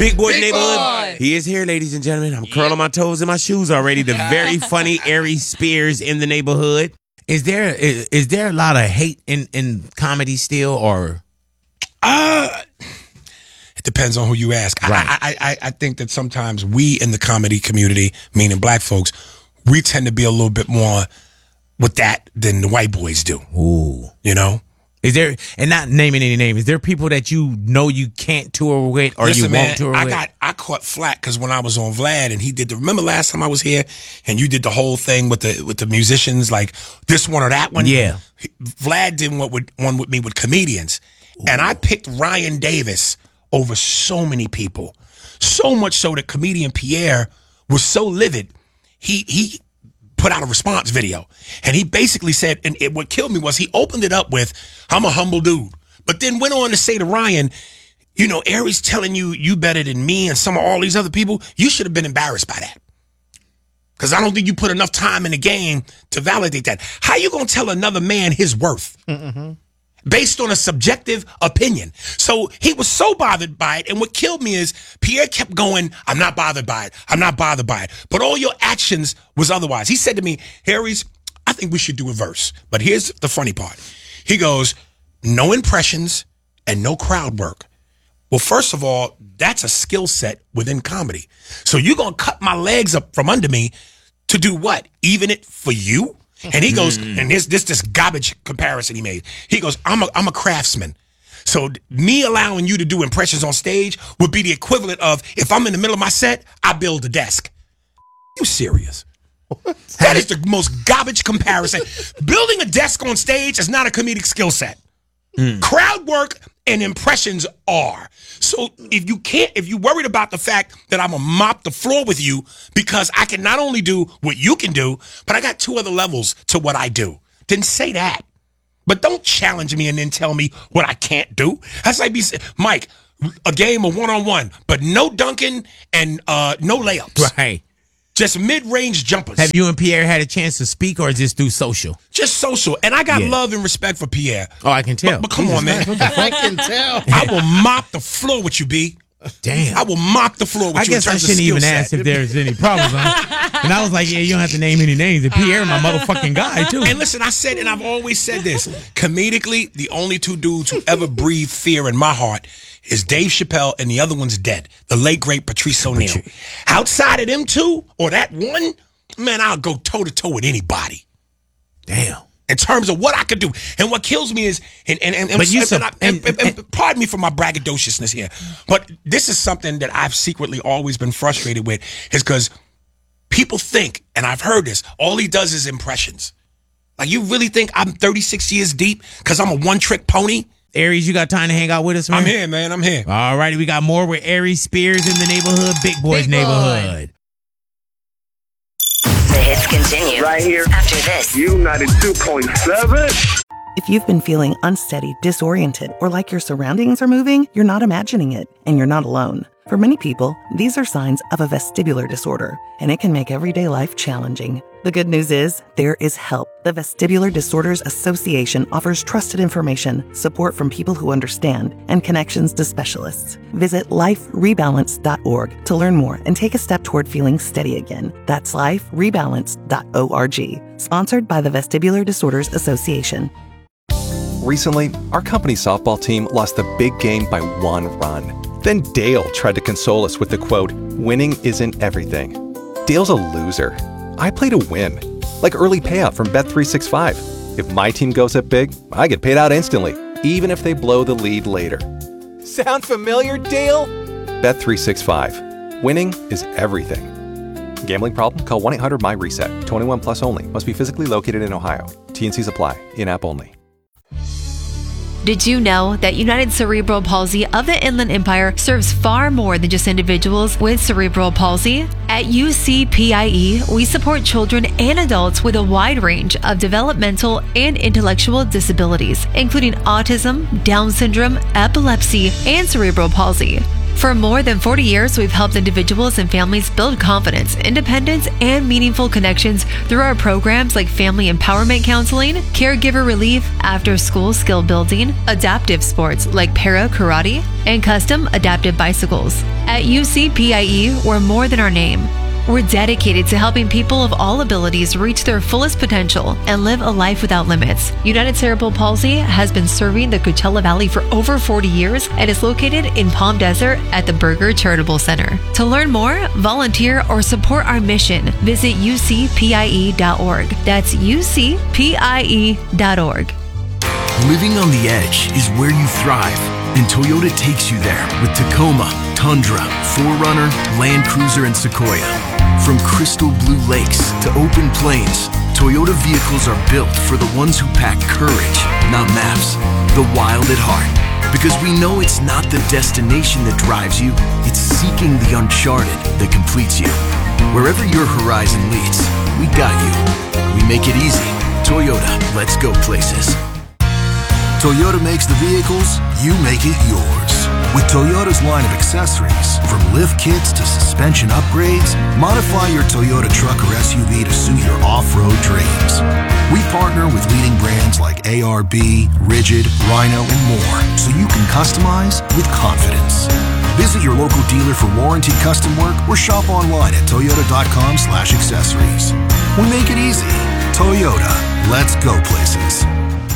Big Boy's Neighborhood. He is here, ladies and gentlemen. I'm curling my toes in my shoes already. The very funny Aries Spears in the neighborhood. Is there a lot of hate in comedy still, or? It depends on who you ask. Right. I think that sometimes we in the comedy community, meaning black folks, we tend to be a little bit more with that than the white boys do. Ooh. You know? Is there, and not naming any names, is there people that you know you can't tour with or Listen, you won't tour with? I caught flack because when I was on Vlad and he did remember last time I was here and you did the whole thing with the musicians, like this one or that one? Yeah. Vlad did one with me with comedians. Ooh. And I picked Ryan Davis over so many people. So much so that comedian Pierre was so livid, he put out a response video. And he basically said, and what killed me was he opened it up with, I'm a humble dude. But then went on to say to Ryan, you know, Aries telling you better than me and some of all these other people, you should have been embarrassed by that. Because I don't think you put enough time in the game to validate that. How you going to tell another man his worth? Mm-hmm. Based on a subjective opinion. So he was so bothered by it. And what killed me is Pierre kept going, I'm not bothered by it. I'm not bothered by it. But all your actions was otherwise. He said to me, Aries, I think we should do a verse. But here's the funny part. He goes, no impressions and no crowd work. Well, first of all, that's a skill set within comedy. So you're going to cut my legs up from under me to do what? Even it for you? And he goes, and this garbage comparison he made. He goes, I'm a craftsman. So me allowing you to do impressions on stage would be the equivalent of if I'm in the middle of my set, I build a desk. You serious? That is the most garbage comparison. Building a desk on stage is not a comedic skill set. Crowd work and impressions are. So if you're worried about the fact that I'm gonna mop the floor with you because I can not only do what you can do, but I got 2 other levels to what I do. Then say that. But don't challenge me and then tell me what I can't do. That's like Mike, a game of one-on-one, but no dunking and no layups. Right. Just mid-range jumpers. Have you and Pierre had a chance to speak or just do social? Just social. And I got love and respect for Pierre. Oh, I can tell. But come on, man. I can tell. I will mop the floor with you, B. Damn. I will mop the floor with you. I guess I shouldn't even ask if there's any problems, huh? And I was like, yeah, you don't have to name any names. And Pierre, my motherfucking guy, too. And listen, I said, and I've always said this, comedically, the only 2 dudes who ever breathe fear in my heart is Dave Chappelle and the other one's dead. The late, great Patrice O'Neal. Outside of them 2, or that one, man, I'll go toe-to-toe with anybody. Damn. In terms of what I could do. And what kills me is, and pardon me for my braggadociousness here, but this is something that I've secretly always been frustrated with, is because people think, and I've heard this, all he does is impressions. Like, you really think I'm 36 years deep because I'm a one-trick pony? Aries, you got time to hang out with us, man? I'm here, man. I'm here. All righty, we got more with Aries Spears in the neighborhood, Big Boy's Neighborhood. The hits continue right here after this. United 2.7. If you've been feeling unsteady, disoriented, or like your surroundings are moving, you're not imagining it, and you're not alone. For many people, these are signs of a vestibular disorder, and it can make everyday life challenging. The good news is, there is help. The Vestibular Disorders Association offers trusted information, support from people who understand, and connections to specialists. Visit liferebalance.org to learn more and take a step toward feeling steady again. That's liferebalance.org. Sponsored by the Vestibular Disorders Association. Recently, our company softball team lost the big game by 1 run. Then Dale tried to console us with the quote, "Winning isn't everything." Dale's a loser. I play to win. Like early payout from Bet365. If my team goes up big, I get paid out instantly, even if they blow the lead later. Sound familiar, Dale? Bet365. Winning is everything. Gambling problem? Call 1-800-MY-RESET. 21 plus only. Must be physically located in Ohio. T&Cs apply. In-app only. Did you know that United Cerebral Palsy of the Inland Empire serves far more than just individuals with cerebral palsy? At UCPIE, we support children and adults with a wide range of developmental and intellectual disabilities, including autism, Down syndrome, epilepsy, and cerebral palsy. For more than 40 years, we've helped individuals and families build confidence, independence, and meaningful connections through our programs like Family Empowerment Counseling, Caregiver Relief, After-School Skill Building, adaptive sports like para karate, and custom adaptive bicycles. At UCPIE, we're more than our name. We're dedicated to helping people of all abilities reach their fullest potential and live a life without limits. United Cerebral Palsy has been serving the Coachella Valley for over 40 years and is located in Palm Desert at the Berger Charitable Center. To learn more, volunteer, or support our mission, visit ucpie.org. That's ucpie.org. Living on the edge is where you thrive, and Toyota takes you there with Tacoma, Tundra, 4Runner, Land Cruiser, and Sequoia. From crystal blue lakes to open plains, Toyota vehicles are built for the ones who pack courage, not maps, the wild at heart. Because we know it's not the destination that drives you, it's seeking the uncharted that completes you. Wherever your horizon leads, we got you. We make it easy. Toyota, let's go places. Toyota makes the vehicles, you make it yours. With Toyota's line of accessories, from lift kits to suspension upgrades, modify your Toyota truck or SUV to suit your off-road dreams. We partner with leading brands like ARB, Rigid, Rhino, and more, so you can customize with confidence. Visit your local dealer for warranty custom work or shop online at toyota.com/accessories. We make it easy. Toyota, let's go places.